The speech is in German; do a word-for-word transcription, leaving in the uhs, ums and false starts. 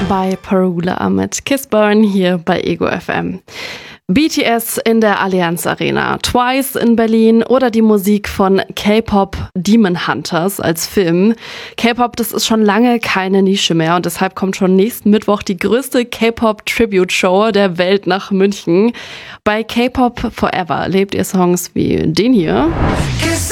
bei Perula mit Kiss Burn hier bei Ego F M. B T S in der Allianz Arena, Twice in Berlin oder die Musik von K-Pop Demon Hunters als Film. K-Pop, das ist schon lange keine Nische mehr und deshalb kommt schon nächsten Mittwoch die größte K-Pop Tribute Show der Welt nach München. Bei K-Pop Forever erlebt ihr Songs wie den hier. Kiss